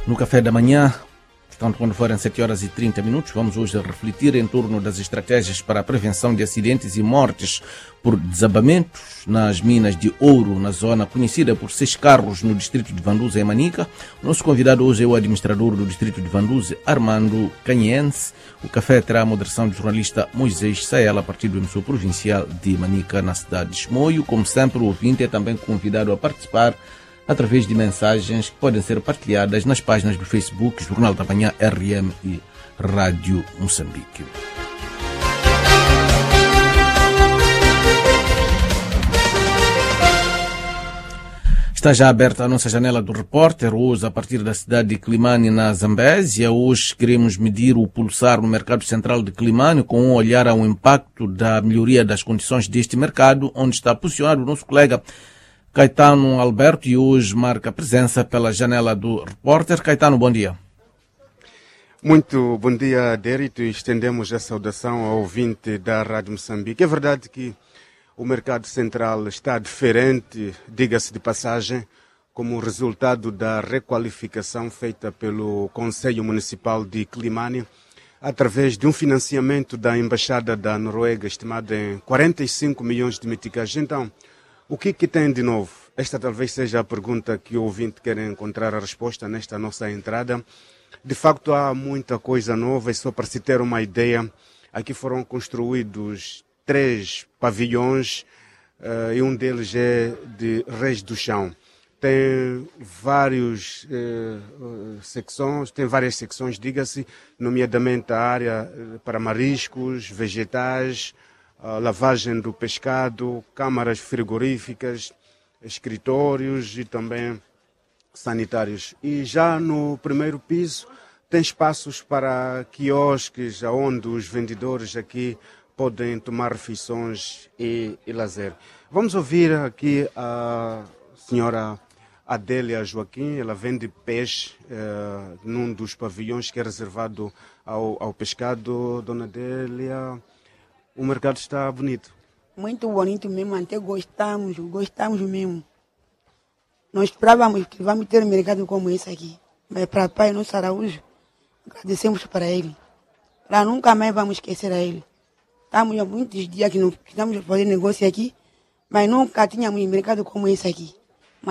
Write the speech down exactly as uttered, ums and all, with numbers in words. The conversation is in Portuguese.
No café da manhã, portanto, quando forem sete horas e trinta minutos, vamos hoje refletir em torno das estratégias para a prevenção de acidentes e mortes por desabamentos nas minas de ouro, na zona conhecida por Seis Carros, no distrito de Vanduza, em Manica. O nosso convidado hoje é o administrador do distrito de Vanduza, Armando Canhense. O café terá a moderação do jornalista Moisés Saela, a partir do emissor provincial de Manica, na cidade de Chimoio. Como sempre, o ouvinte é também convidado a participar através de mensagens que podem ser partilhadas nas páginas do Facebook, Jornal da Manhã R M e Rádio Moçambique. Está já aberta a nossa janela do repórter, hoje a partir da cidade de Climane, na Zambésia. Hoje queremos medir o pulsar no mercado central de Climane com um olhar ao impacto da melhoria das condições deste mercado, onde está posicionado o nosso colega Caetano Alberto, e hoje marca presença pela janela do repórter. Caetano, bom dia. Muito bom dia, Dérito. Estendemos a saudação ao ouvinte da Rádio Moçambique. É verdade que o mercado central está diferente, diga-se de passagem, como resultado da requalificação feita pelo Conselho Municipal de Climane, através de um financiamento da Embaixada da Noruega, estimado em quarenta e cinco milhões de meticais. Então, o que, que tem de novo? Esta talvez seja a pergunta que o ouvinte quer encontrar a resposta nesta nossa entrada. De facto, há muita coisa nova, e só para se ter uma ideia, aqui foram construídos três pavilhões uh, e um deles é de Reis do Chão. Tem vários uh, secções, tem várias secções, diga-se, nomeadamente a área para mariscos, vegetais, a lavagem do pescado, câmaras frigoríficas, escritórios e também sanitários. E já no primeiro piso tem espaços para quiosques, onde os vendedores aqui podem tomar refeições e, e lazer. Vamos ouvir aqui a senhora Adélia Joaquim. Ela vende peixe eh, num dos pavilhões que é reservado ao, ao pescado. Dona Adélia, o mercado está bonito. Muito bonito mesmo, até gostamos, gostamos mesmo. Nós esperávamos que vamos ter um mercado como esse aqui. Mas para o Pai Nosso Araújo, agradecemos para ele. Para nunca mais vamos esquecer a ele. Estamos há muitos dias que não estamos a fazer negócio aqui, mas nunca tínhamos um mercado como esse aqui.